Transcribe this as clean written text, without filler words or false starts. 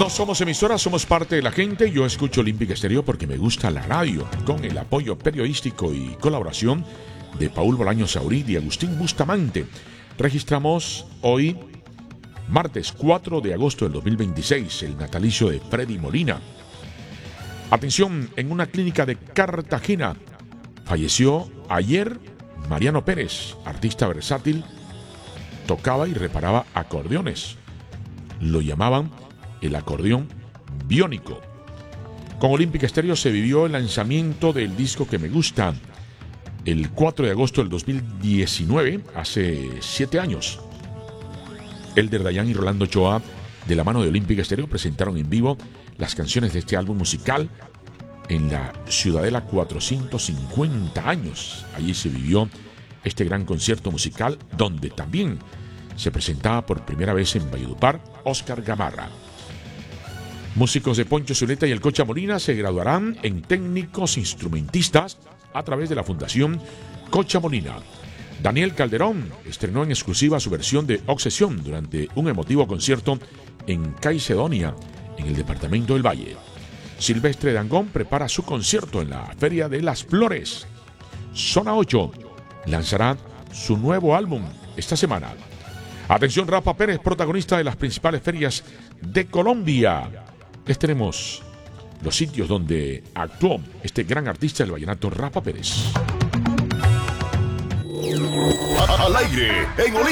No somos emisoras, somos parte de la gente. Yo escucho Olímpica Estéreo porque me gusta la radio, con el apoyo periodístico y colaboración de Paul Bolaños Saurí y Agustín Bustamante. Registramos hoy, martes 4 de agosto del 2026, el natalicio de Freddy Molina. Atención, en una clínica de Cartagena falleció ayer Mariano Pérez, artista versátil, tocaba y reparaba acordeones. Lo llamaban el acordeón biónico. Con Olímpica Estéreo se vivió el lanzamiento del disco que me gusta el 4 de agosto del 2019, hace 7 años. Elder Dayan y Rolando Ochoa, de la mano de Olímpica Estéreo, presentaron en vivo las canciones de este álbum musical en la Ciudadela 450 años. Allí se vivió este gran concierto musical, donde también se presentaba por primera vez en Valledupar Oscar Gamarra. Músicos de Poncho Zuleta y el Cocha Molina se graduarán en técnicos instrumentistas a través de la Fundación Cocha Molina. Daniel Calderón estrenó en exclusiva su versión de Obsesión durante un emotivo concierto en Caicedonia, en el departamento del Valle. Silvestre Dangond prepara su concierto en la Feria de las Flores. Zona 8 lanzará su nuevo álbum esta semana. Atención, Rafa Pérez, protagonista de las principales ferias de Colombia. Les tenemos los sitios donde actuó este gran artista del vallenato, Rafa Pérez. Al aire en